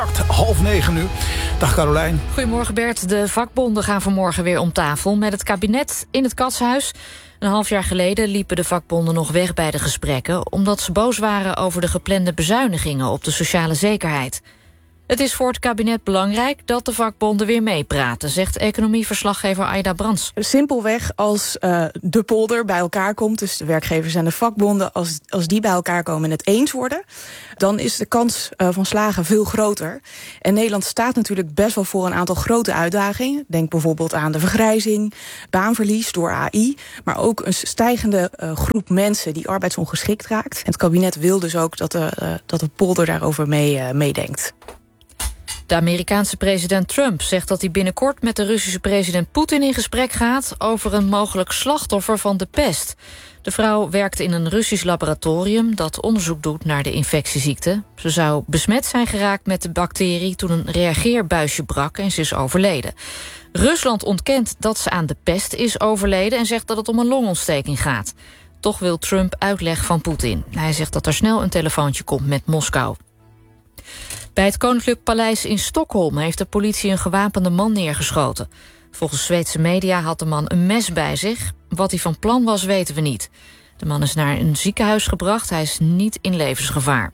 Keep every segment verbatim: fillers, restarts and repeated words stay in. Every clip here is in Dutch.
Half negen nu. Dag Carolijn. Goedemorgen Bert. De vakbonden gaan vanmorgen weer om tafel met het kabinet in het Katshuis. Een half jaar geleden liepen de vakbonden nog weg bij de gesprekken, omdat ze boos waren over de geplande bezuinigingen op de sociale zekerheid. Het is voor het kabinet belangrijk dat de vakbonden weer meepraten, zegt economieverslaggever Aida Brands. Simpelweg als uh, de polder bij elkaar komt, dus de werkgevers en de vakbonden, als, als die bij elkaar komen en het eens worden, dan is de kans uh, van slagen veel groter. En Nederland staat natuurlijk best wel voor een aantal grote uitdagingen. Denk bijvoorbeeld aan de vergrijzing, baanverlies door A I, maar ook een stijgende uh, groep mensen die arbeidsongeschikt raakt. En het kabinet wil dus ook dat de, uh, dat de polder daarover mee, uh, meedenkt. De Amerikaanse president Trump zegt dat hij binnenkort met de Russische president Poetin in gesprek gaat over een mogelijk slachtoffer van de pest. De vrouw werkt in een Russisch laboratorium dat onderzoek doet naar de infectieziekte. Ze zou besmet zijn geraakt met de bacterie toen een reageerbuisje brak en ze is overleden. Rusland ontkent dat ze aan de pest is overleden en zegt dat het om een longontsteking gaat. Toch wil Trump uitleg van Poetin. Hij zegt dat er snel een telefoontje komt met Moskou. Bij het Koninklijk Paleis in Stockholm heeft de politie een gewapende man neergeschoten. Volgens Zweedse media had de man een mes bij zich. Wat hij van plan was, weten we niet. De man is naar een ziekenhuis gebracht. Hij is niet in levensgevaar.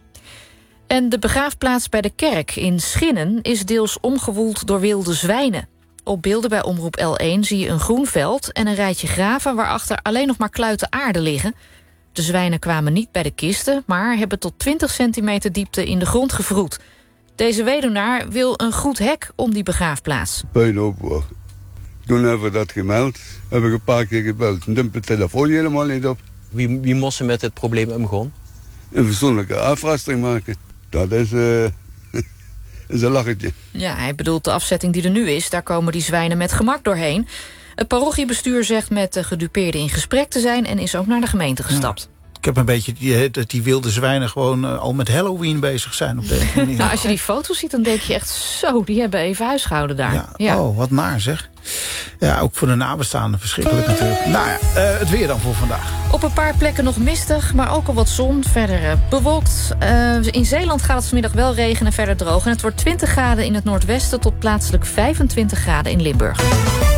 En de begraafplaats bij de kerk in Schinnen is deels omgewoeld door wilde zwijnen. Op beelden bij Omroep L één zie je een groen veld en een rijtje graven waarachter alleen nog maar kluiten aarde liggen. De zwijnen kwamen niet bij de kisten, maar hebben tot twintig centimeter diepte in de grond gevroed. Deze weduwnaar wil een goed hek om die begraafplaats. Puinhoop. Toen hebben we dat gemeld. Heb ik een paar keer gebeld. En dumpt de telefoon helemaal niet op. Wie, wie moest er met het probleem omgaan? Een fatsoenlijke afrasting maken. Dat is, uh, is een lachetje. Ja, hij bedoelt de afzetting die er nu is. Daar komen die zwijnen met gemak doorheen. Het parochiebestuur zegt met de gedupeerden in gesprek te zijn en is ook naar de gemeente gestapt. Ja. Ik heb een beetje die, dat die wilde zwijnen gewoon uh, al met Halloween bezig zijn op deze manier. Nou, als je die foto's ziet, dan denk je echt zo, die hebben even huisgehouden daar. Ja. Ja. Oh, wat naar zeg. Ja, ook voor de nabestaanden verschrikkelijk natuurlijk. Nou ja, uh, het weer dan voor vandaag. Op een paar plekken nog mistig, maar ook al wat zon. Verder uh, bewolkt. Uh, in Zeeland gaat het vanmiddag wel regenen, verder droog. En het wordt twintig graden in het noordwesten tot plaatselijk vijfentwintig graden in Limburg.